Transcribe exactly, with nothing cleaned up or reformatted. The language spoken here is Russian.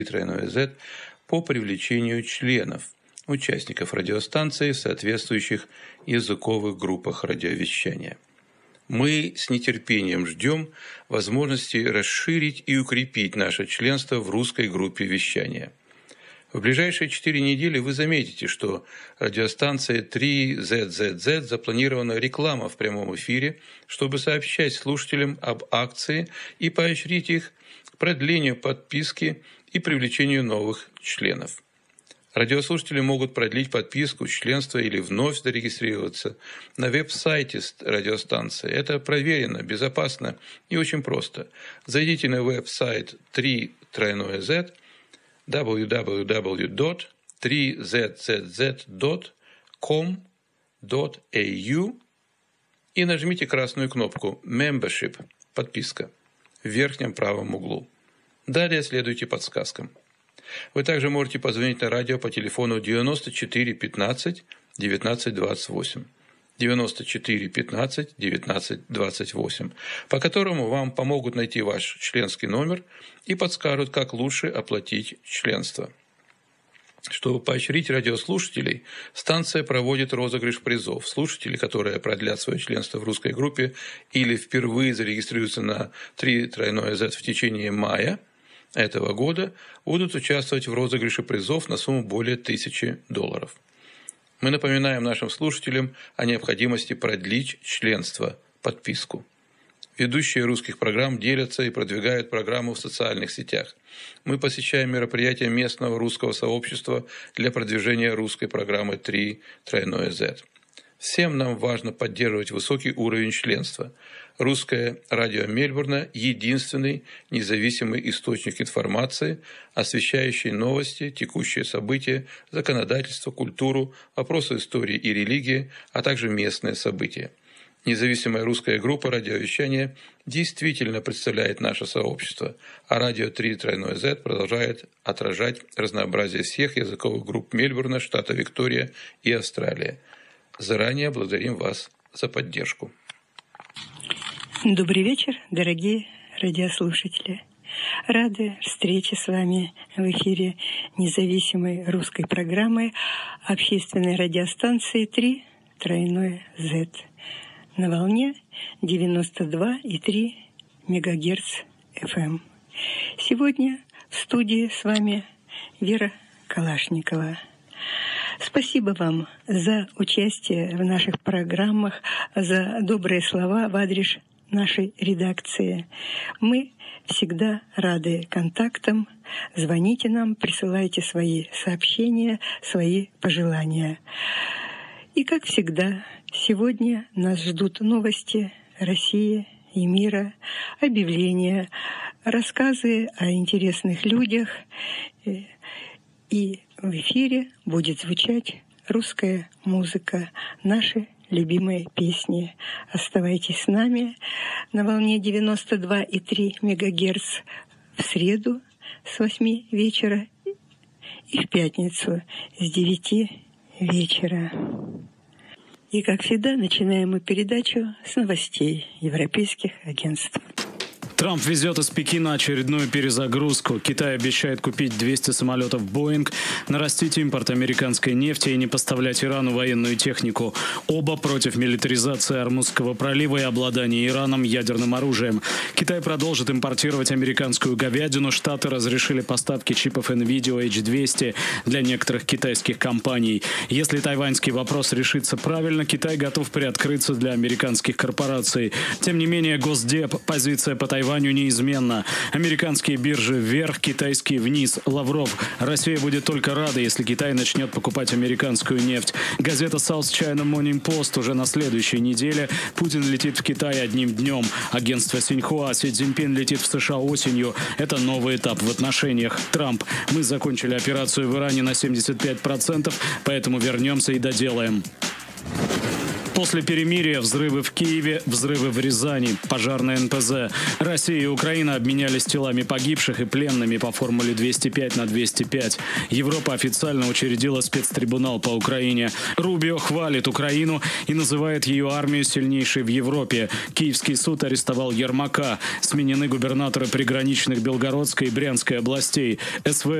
тройное Z по привлечению членов, участников радиостанции в соответствующих языковых группах радиовещания. Мы с нетерпением ждем возможности расширить и укрепить наше членство в русской группе вещания. В ближайшие четыре недели вы заметите, что радиостанция три зет зет зет запланирована реклама в прямом эфире, чтобы сообщать слушателям об акции и поощрить их к продлению подписки и привлечению новых членов. Радиослушатели могут продлить подписку, членство или вновь зарегистрироваться на веб-сайте радиостанции. Это проверено, безопасно и очень просто. Зайдите на веб-сайт три тройное Z, дабл ю дабл ю дабл ю точка три зет зет зет точка ком точка эй ю и нажмите красную кнопку «Membership» – «Подписка» в верхнем правом углу. Далее следуйте подсказкам. Вы также можете позвонить на радио по телефону девяносто четыре пятнадцать девятнадцать двадцать восемь, девяносто четыре пятнадцать девятнадцать двадцать восемь, по которому вам помогут найти ваш членский номер и подскажут, как лучше оплатить членство. Чтобы поощрить радиослушателей, станция проводит розыгрыш призов. Слушатели, которые продлят свое членство в русской группе или впервые зарегистрируются на три тройное Z в течение мая этого года, будут участвовать в розыгрыше призов на сумму более тысячи долларов. Мы напоминаем нашим слушателям о необходимости продлить членство, подписку. Ведущие русских программ делятся и продвигают программу в социальных сетях. Мы посещаем мероприятия местного русского сообщества для продвижения русской программы три тройное Z. Всем нам важно поддерживать высокий уровень членства. Русское радио Мельбурна – единственный независимый источник информации, освещающий новости, текущие события, законодательство, культуру, вопросы истории и религии, а также местные события. Независимая русская группа радиовещания действительно представляет наше сообщество, а радио три тройное Z продолжает отражать разнообразие всех языковых групп Мельбурна, штата Виктория и Австралия. Заранее благодарим вас за поддержку. Добрый вечер, дорогие радиослушатели. Рады встрече с вами в эфире независимой русской программы общественной радиостанции три тройное Z на волне девяносто два и три мегагерц эф эм. Сегодня в студии с вами Вера Калашникова. Спасибо вам за участие в наших программах, за добрые слова в адрес нашей редакции. Мы всегда рады контактам. Звоните нам, присылайте свои сообщения, свои пожелания. И, как всегда, сегодня нас ждут новости России и мира, объявления, рассказы о интересных людях. И в эфире будет звучать русская музыка, наши любимые песни. Оставайтесь с нами на волне девяносто два и три мегагерц в среду с восьми вечера и в пятницу с девяти вечера. И, как всегда, начинаем мы передачу с новостей европейских агентств. Трамп везет из Пекина очередную перезагрузку. Китай обещает купить двести самолетов «Боинг», нарастить импорт американской нефти и не поставлять Ирану военную технику. Оба против милитаризации Ормузского пролива и обладания Ираном ядерным оружием. Китай продолжит импортировать американскую говядину. Штаты разрешили поставки чипов NVIDIA эйч двести для некоторых китайских компаний. Если тайваньский вопрос решится правильно, Китай готов приоткрыться для американских корпораций. Тем не менее, Госдеп, позиция по Тайваню неизменно. Американские биржи вверх, китайские вниз. Лавров: Россия будет только рада, если Китай начнет покупать американскую нефть. Газета South China Morning Post: уже на следующей неделе Путин летит в Китай одним днем. Агентство Синьхуа: Си Цзиньпин летит в США осенью. Это новый этап в отношениях. Трамп: мы закончили операцию в Иране на семьдесят пять процентов, поэтому вернемся и доделаем. После перемирия взрывы в Киеве, взрывы в Рязани, пожар на эн пэ зэ. Россия и Украина обменялись телами погибших и пленными по формуле двести пять на двести пять. Европа официально учредила спецтрибунал по Украине. Рубио хвалит Украину и называет ее армию сильнейшей в Европе. Киевский суд арестовал Ермака. Сменены губернаторы приграничных Белгородской и Брянской областей. эс вэ